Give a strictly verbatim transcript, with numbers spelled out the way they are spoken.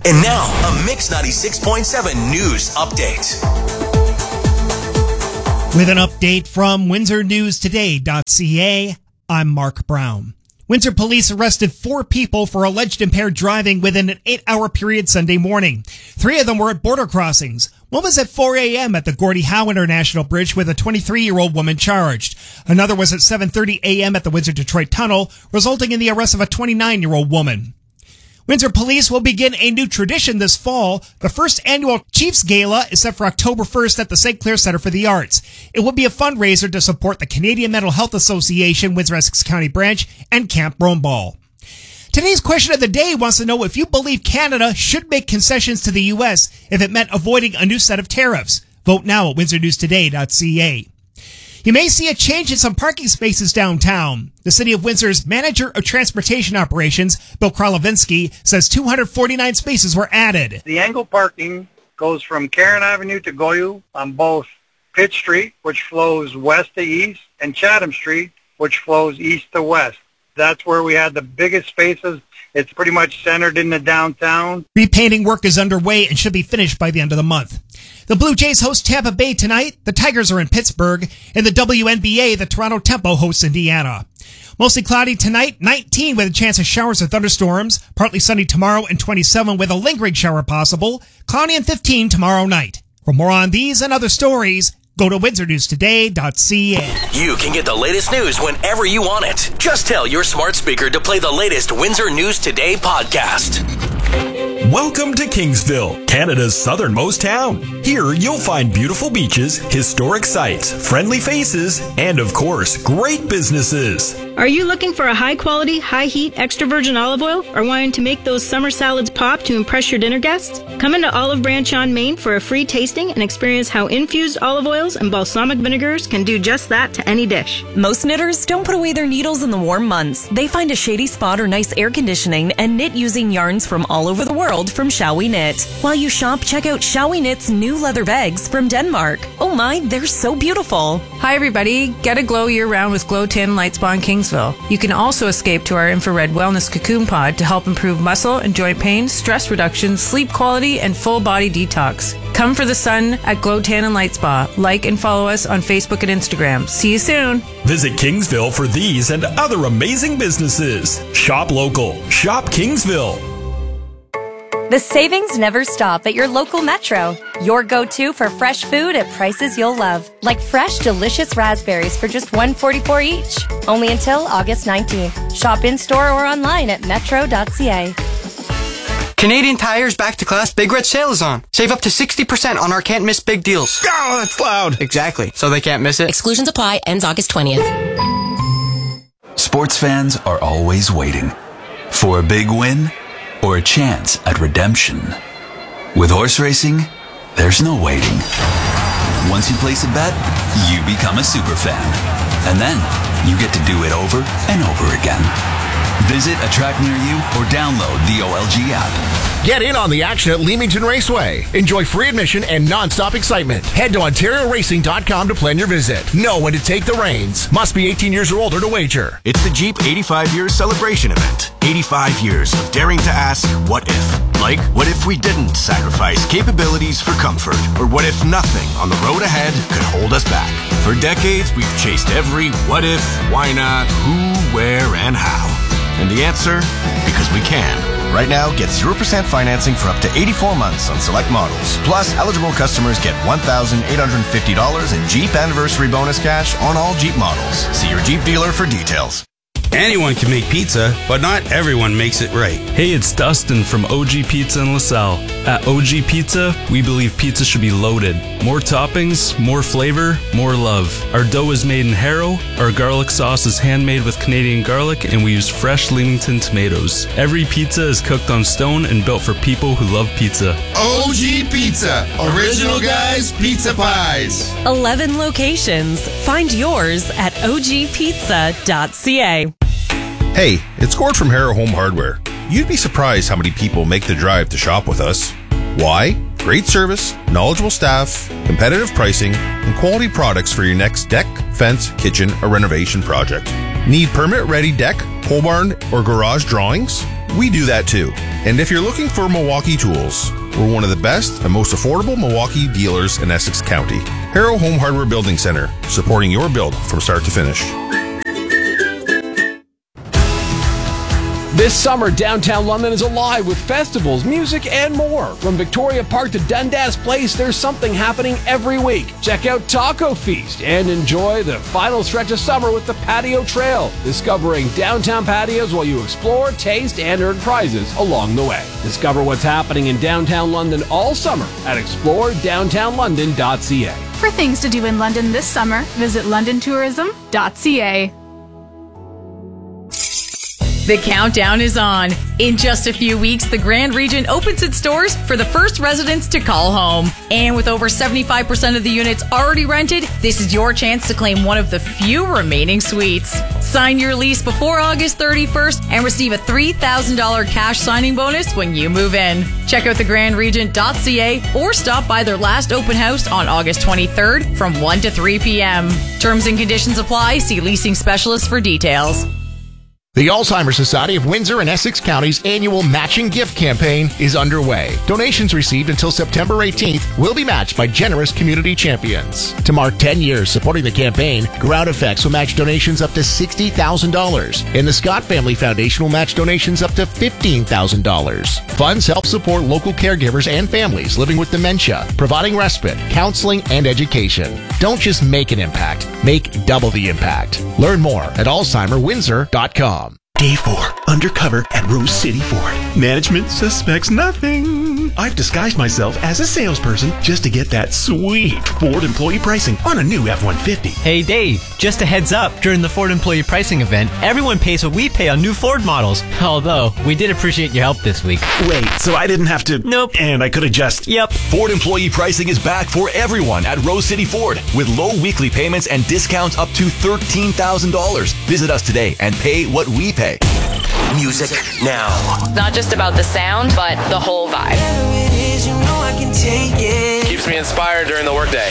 And now, a Mix ninety-six point seven news update. With an update from Windsor News Today dot C A, I'm Mark Brown. Windsor police arrested four people for alleged impaired driving within an eight-hour period Sunday morning. Three of them were at border crossings. One was at four a.m. at the Gordie Howe International Bridge with a twenty-three-year-old woman charged. Another was at seven thirty a.m. at the Windsor-Detroit Tunnel, resulting in the arrest of a twenty-nine-year-old woman. Windsor Police will begin a new tradition this fall. The first annual Chiefs Gala is set for October first at the Saint Clair Center for the Arts. It will be a fundraiser to support the Canadian Mental Health Association, Windsor-Essex County Branch, and Camp Bromeball. Today's question of the day wants to know if you believe Canada should make concessions to the U S if it meant avoiding a new set of tariffs. Vote now at Windsor News Today dot C A. You may see a change in some parking spaces downtown. The City of Windsor's Manager of Transportation Operations, Bill Kralovinsky, says two hundred forty-nine spaces were added. The angle parking goes from Karen Avenue to Goyou on both Pitt Street, which flows west to east, and Chatham Street, which flows east to west. That's where we had the biggest spaces. It's pretty much centered in the downtown. Repainting work is underway and should be finished by the end of the month. The Blue Jays host Tampa Bay tonight. The Tigers are in Pittsburgh. In the W N B A, the Toronto Tempo hosts Indiana. Mostly cloudy tonight, nineteen with a chance of showers or thunderstorms. Partly sunny tomorrow and twenty-seven with a lingering shower possible. Cloudy and fifteen tomorrow night. For more on these and other stories, go to Windsor News Today dot C A. You can get the latest news whenever you want it. Just tell your smart speaker to play the latest Windsor News Today podcast. Welcome to Kingsville, Canada's southernmost town. Here you'll find beautiful beaches, historic sites, friendly faces, and of course, great businesses. Are you looking for a high-quality, high-heat, extra virgin olive oil or wanting to make those summer salads pop to impress your dinner guests? Come into Olive Branch on Main for a free tasting and experience how infused olive oils and balsamic vinegars can do just that to any dish. Most knitters don't put away their needles in the warm months. They find a shady spot or nice air conditioning and knit using yarns from all over the world from Shall We Knit. While you shop, check out Shall We Knit's new leather bags from Denmark. Oh my, they're so beautiful. Hi everybody, get a glow year-round with Glow ten Light Spa in Kingsville. You can also escape to our infrared wellness cocoon pod to help improve muscle and joint pain, stress reduction, sleep quality, and full body detox. Come for the sun at Glow Tan and Light Spa. Like and follow us on Facebook and Instagram. See you soon. Visit Kingsville for these and other amazing businesses. Shop local. Shop Kingsville. The savings never stop at your local Metro. Your go-to for fresh food at prices you'll love. Like fresh, delicious raspberries for just one dollar and forty-four cents each. Only until August nineteenth. Shop in-store or online at metro dot c a. Canadian Tire's Back to Class Big Red Sale is on. Save up to sixty percent on our can't miss big deals. Oh, that's loud. Exactly. So they can't miss it. Exclusions apply. Ends August twentieth. Sports fans are always waiting for a big win or a chance at redemption. With horse racing, there's no waiting. Once you place a bet, you become a super fan. And then you get to do it over and over again. Visit a track near you or download the O L G app. Get in on the action at Leamington Raceway. Enjoy free admission and non-stop excitement. Head to ontario racing dot com to plan your visit. Know when to take the reins. Must be eighteen years or older to wager. It's the Jeep eighty-five years celebration event. eighty-five years of daring to ask, what if? Like, what if we didn't sacrifice capabilities for comfort? Or what if nothing on the road ahead could hold us back? For decades, we've chased every what if, why not, who, where, and how. And the answer? Because we can. Right now, get zero percent financing for up to eighty-four months on select models. Plus, eligible customers get one thousand eight hundred fifty dollars in Jeep Anniversary Bonus Cash on all Jeep models. See your Jeep dealer for details. Anyone can make pizza, but not everyone makes it right. Hey, it's Dustin from O G Pizza in LaSalle. At O G Pizza, we believe pizza should be loaded. More toppings, more flavor, more love. Our dough is made in Harrow, our garlic sauce is handmade with Canadian garlic, and we use fresh Leamington tomatoes. Every pizza is cooked on stone and built for people who love pizza. O G Pizza, original guys, pizza pies. eleven locations. Find yours at o g pizza dot c a. Hey, it's Gord from Harrow Home Hardware. You'd be surprised how many people make the drive to shop with us. Why? Great service, knowledgeable staff, competitive pricing, and quality products for your next deck, fence, kitchen, or renovation project. Need permit-ready deck, pole barn, or garage drawings? We do that too. And if you're looking for Milwaukee tools, we're one of the best and most affordable Milwaukee dealers in Essex County. Harrow Home Hardware Building Center, supporting your build from start to finish. This summer, downtown London is alive with festivals, music, and more. From Victoria Park to Dundas Place, there's something happening every week. Check out Taco Feast and enjoy the final stretch of summer with the Patio Trail, discovering downtown patios while you explore, taste, and earn prizes along the way. Discover what's happening in downtown London all summer at explore downtown london dot c a. For things to do in London this summer, visit london tourism dot c a. The countdown is on. In just a few weeks, the Grand Regent opens its doors for the first residents to call home. And with over seventy-five percent of the units already rented, this is your chance to claim one of the few remaining suites. Sign your lease before August thirty-first and receive a three thousand dollars cash signing bonus when you move in. Check out the grand regent dot c a or stop by their last open house on August twenty-third from one to three p.m. Terms and conditions apply. See leasing specialists for details. The Alzheimer's Society of Windsor and Essex County's annual matching gift campaign is underway. Donations received until September eighteenth will be matched by generous community champions. To mark ten years supporting the campaign, Ground Effects will match donations up to sixty thousand dollars, and the Scott Family Foundation will match donations up to fifteen thousand dollars. Funds help support local caregivers and families living with dementia, providing respite, counseling, and education. Don't just make an impact, make double the impact. Learn more at alzheimer windsor dot com. Day four, undercover at Rose City Ford. Management suspects nothing. I've disguised myself as a salesperson just to get that sweet Ford employee pricing on a new F one fifty. Hey Dave, just a heads up, during the Ford employee pricing event, everyone pays what we pay on new Ford models. Although, we did appreciate your help this week. Wait, so I didn't have to... Nope. And I could have just... Yep. Ford employee pricing is back for everyone at Rose City Ford with low weekly payments and discounts up to thirteen thousand dollars. Visit us today and pay what we pay. Music now. Not just about the sound, but the whole vibe. Keeps me inspired during the workday.